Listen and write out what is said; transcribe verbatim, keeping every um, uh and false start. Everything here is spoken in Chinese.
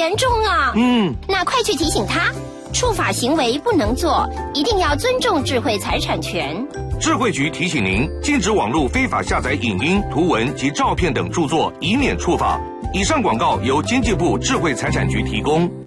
严重啊！ 嗯， 那快去提醒他，触法行为不能做，一定要尊重智慧财产权。 智慧局提醒您，禁止网络非法下载影音、图文及照片等著作，以免触法。以上广告由经济部智慧财产局提供。